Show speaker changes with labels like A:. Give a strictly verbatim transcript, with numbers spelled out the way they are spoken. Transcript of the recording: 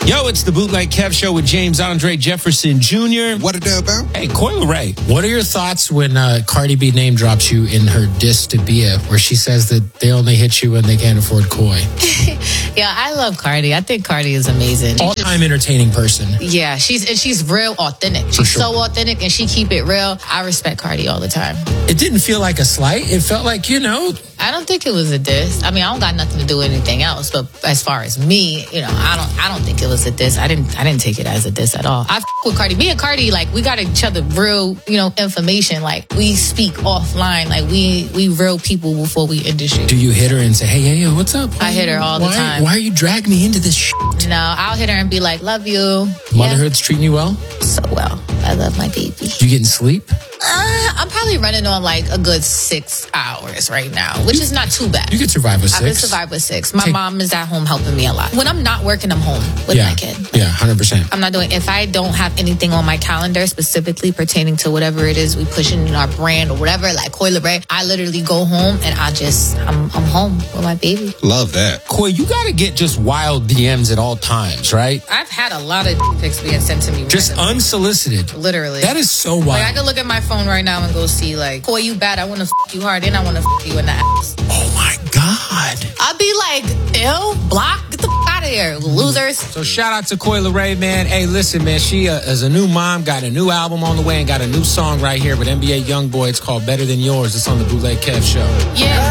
A: Yo, it's the Bootleg Kev Show with James Andre Jefferson Junior
B: What it do, bro?
A: Hey, Coi Leray.
C: What are your thoughts when uh, Cardi B name drops you in her diss to Bia, where she says that they only hit you when they can't afford Coi?
D: Yeah, I love Cardi. I think Cardi is amazing.
C: All-time entertaining person.
D: Yeah, she's and she's real authentic. She's
C: sure.
D: so authentic, and she keep it real. I respect Cardi all the time.
C: It didn't feel like a slight. It felt like, you know...
D: I don't think it was a diss. I mean, I don't got nothing to do with anything else. But as far as me, you know, I don't, I don't think it was a diss. I didn't, I didn't take it as a diss at all. I f- with Cardi. Me and Cardi, like, we got each other real, you know, information. Like, we speak offline. Like, we, we real people before we industry.
C: Do you hit her and say, hey, hey, yo, what's up? Why
D: I hit her all
C: why,
D: the time.
C: Why are you dragging me into this shit?
D: No, I'll hit her and be like, love you.
C: Motherhood's yeah. treating you well?
D: So well. I love my baby.
C: You getting sleep?
D: Uh, I'm probably running on like a good six hours right now, which is not too bad.
C: You could survive with six.
D: I could survive with six. My
C: Take-
D: mom is at home helping me a lot. When I'm not working, I'm home with
C: yeah.
D: my kid.
C: Yeah, one hundred percent.
D: I'm not doing, if I don't have anything on my calendar specifically pertaining to whatever it is we pushing in our brand or whatever, like Coi Leray, I literally go home and I just, I'm, I'm home with my baby.
B: Love that.
A: Coi, you got to get just wild D Ms at all times, right?
D: I've had a lot of pics being sent to me.
A: Just
D: randomly.
A: unsolicited.
D: Literally.
A: That is so wild.
D: Like, I could look at my phone right now and go see, like, Coi, you bad. I want to f you hard, and I want to f you in the ass.
A: Oh, my God.
D: I'll be like, ew, block, get the f out of here, losers.
A: So shout out to Coi Leray, man. Hey, listen, man, she uh, is a new mom, got a new album on the way, and got a new song right here with N B A YoungBoy. It's called Better Than Yours. It's on the Bootleg Kev Show.
D: Yeah.